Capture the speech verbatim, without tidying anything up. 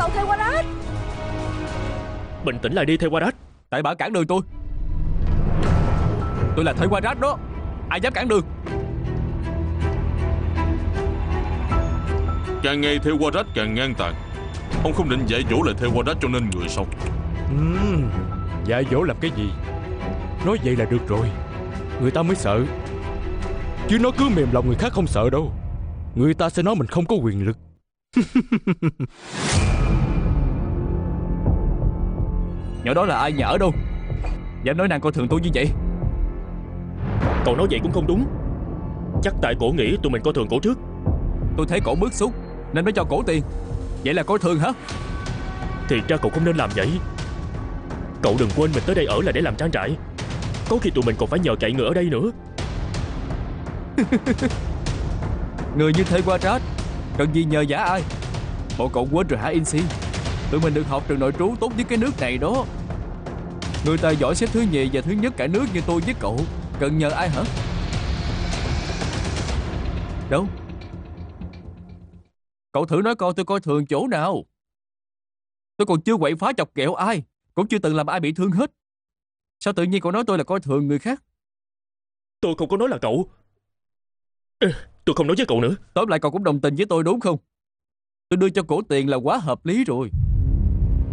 đâu Theowarat. Bình tĩnh lại đi Theowarat. Tại bà cản đường tôi. Tôi là Theowarat đó. Ai dám cản đường? Càng ngày Theowarat càng ngang tàn. Ông không định dạy dỗ lại Theowarat cho nên người sao? uhm, Dạy dỗ làm cái gì? Nói vậy là được rồi. Người ta mới sợ. Chứ nó cứ mềm lòng người khác không sợ đâu. Người ta sẽ nói mình không có quyền lực. Nhỏ đó là ai nhỡ đâu dám nói nàng coi thường tôi như vậy. Cậu nói vậy cũng không đúng. Chắc tại cổ nghĩ tụi mình coi thường cổ trước. Tôi thấy cổ bức xúc nên mới cho cổ tiền. Vậy là coi thường hả? Thì ra cậu không nên làm vậy. Cậu đừng quên mình tới đây ở là để làm trang trại. Có khi tụi mình còn phải nhờ cậy người ở đây nữa. Người như Theowarat cần gì nhờ vả ai? Bộ cậu quên rồi hả Insi? Tụi mình được học trường nội trú tốt nhất cái nước này đó. Người ta giỏi xếp thứ nhì và thứ nhất cả nước như tôi với cậu cần nhờ ai hả? Đâu? Cậu thử nói coi tôi coi thường chỗ nào. Tôi còn chưa quậy phá chọc ghẹo ai, cũng chưa từng làm ai bị thương hết. Sao tự nhiên cậu nói tôi là coi thường người khác? Tôi không có nói là cậu. Ê, tôi không nói với cậu nữa. Tóm lại cậu cũng đồng tình với tôi đúng không? Tôi đưa cho cổ tiền là quá hợp lý rồi.